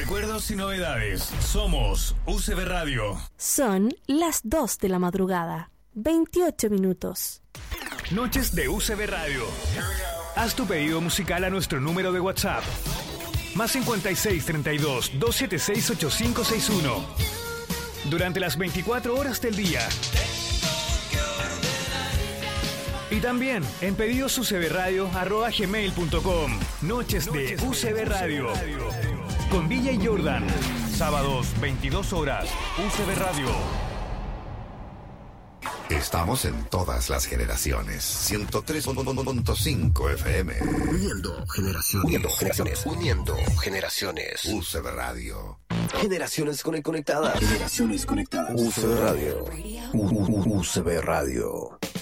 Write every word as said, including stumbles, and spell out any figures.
Recuerdos y novedades. Somos U C B Radio. Son las dos de la madrugada. veintiocho minutos. Noches de U C B Radio. Haz tu pedido musical a nuestro número de WhatsApp. Más cincuenta y seis, treinta y dos, doscientos setenta y seis, ochenta y cinco sesenta y uno. Durante las veinticuatro horas del día. Y también en pedidos u c b radio arroba gmail punto com. Noches de U C B Radio. Con D J Jordan. Sábados, veintidós horas. U C B Radio. Estamos en todas las generaciones. ciento tres punto cinco F M. Uniendo generaciones. Uniendo generaciones. Uniendo generaciones. U C B Radio. Generaciones conectadas. Generaciones conectadas. U C B Radio. U C B Radio.